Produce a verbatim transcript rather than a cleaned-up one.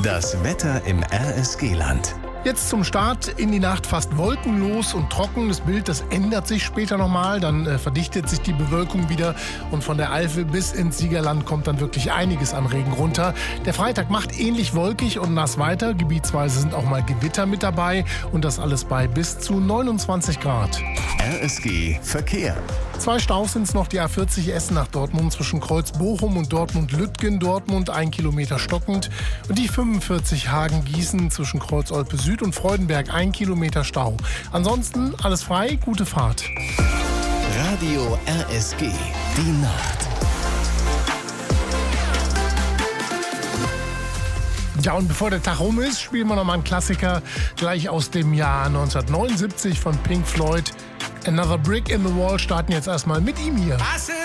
Das Wetter im R S G-Land. Jetzt zum Start in die Nacht fast wolkenlos und trocken. Das Bild, das ändert sich später nochmal. Dann äh, verdichtet sich die Bewölkung wieder und von der Eifel bis ins Siegerland kommt dann wirklich einiges an Regen runter. Der Freitag macht ähnlich wolkig und nass weiter. Gebietsweise sind auch mal Gewitter mit dabei und das alles bei bis zu neunundzwanzig Grad. R S G Verkehr. Zwei Staus sind es noch, die A vierzig Essen nach Dortmund zwischen Kreuz-Bochum und Dortmund-Lütgen, Dortmund ein Kilometer stockend. Und die fünfundvierzig Hagen-Gießen zwischen Kreuz-Olpe Süd und Freudenberg ein Kilometer Stau. Ansonsten alles frei, gute Fahrt. Radio R S G, die Nacht. Ja, und bevor der Tag rum ist, spielen wir nochmal einen Klassiker gleich aus dem Jahr neunzehnhundertneunundsiebzig von Pink Floyd. Another Brick in the Wall starten jetzt erstmal mit ihm hier.